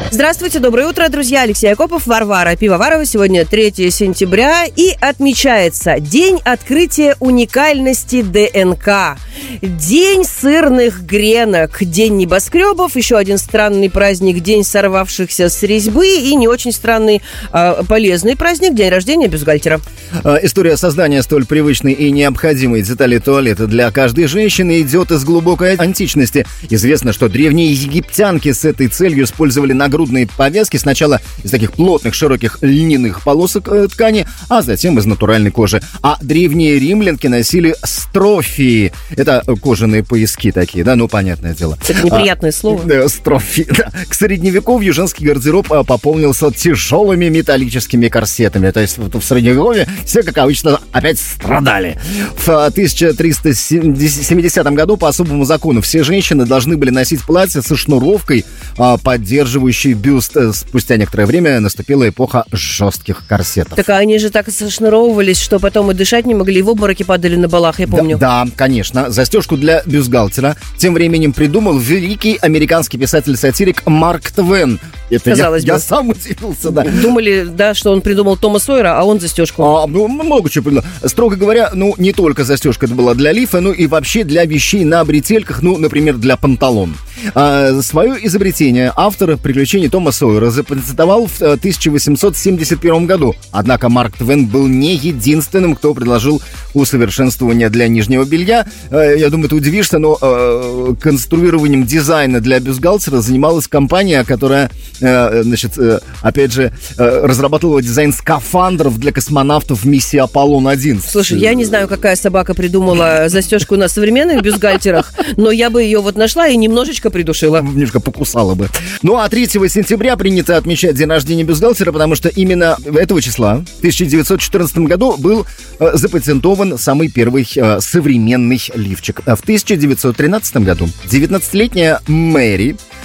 Здравствуйте, доброе утро, друзья. Алексей Акопов, Варвара Пивоварова. Сегодня 3 сентября и отмечается День открытия уникальности ДНК, День сырных гренок, День небоскребов, еще один странный праздник, День сорвавшихся с резьбы и не очень странный, полезный праздник, День рождения бюстгальтера. История создания столь привычной и необходимой детали туалета для каждой женщины идет из глубокой античности. Известно, что древние египтянки с этой целью использовали нагрудные повязки сначала из таких плотных, широких льняных полосок ткани, а затем из натуральной кожи. А древние римлянки носили строфии. Это кожаные пояски такие, да, ну, понятное дело. Это неприятное слово. Строфии, да. К средневековью женский гардероб пополнился тяжелыми металлическими корсетами. То есть в средневековье все, как обычно, опять страдали. В 1370 году по особому закону все женщины должны были носить платье со шнуровкой, поддерживающей бюст. Спустя некоторое время наступила эпоха жестких корсетов. Так они же так сошнуровывались, что потом и дышать не могли, и в обмороки падали на балах, я помню. Да, конечно. Застежку для бюстгальтера тем временем придумал великий американский писатель-сатирик Марк Твен. Это я сам удивился, да. Думали, да, что он придумал Тома Сойера, а он застежку. Много чего придумал. Строго говоря, не только застежка это была для лифа, но и вообще для вещей на бретельках, например, для панталон. Свое изобретение автор «Приключений Тома Сойера» запатентовал в 1871 году. Однако Марк Твен был не единственным, кто предложил усовершенствование для нижнего белья. Я думаю, ты удивишься, но конструированием дизайна для бюстгальтера занималась компания, которая, опять же, разрабатывала дизайн скафандров для космонавтов в миссии «Аполлон-11». Слушай, я не знаю, какая собака придумала застежку на современных бюстгальтерах, но я бы ее нашла и немножечко придушила. Немножко покусала бы. Ну, а 3 сентября принято отмечать день рождения бюстгальтера, потому что именно этого числа, в 1914 году, был запатентован самый первый современный лифчик. В 1913 году 19-летняя Мэри